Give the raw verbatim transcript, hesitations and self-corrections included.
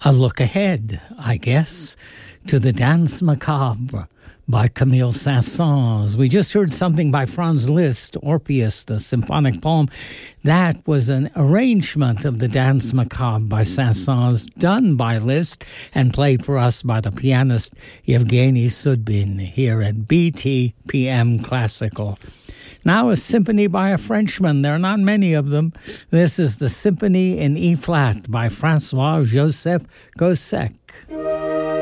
a look ahead, I guess, to the Danse Macabre by Camille Saint-Saëns. We just heard something by Franz Liszt, Orpheus, the symphonic poem. That was an arrangement of the Danse Macabre by Saint-Saëns, done by Liszt and played for us by the pianist Yevgeny Sudbin here at B T P M Classical. Now a symphony by a Frenchman. There are not many of them. This is the Symphony in E-flat by Francois-Joseph Gossec.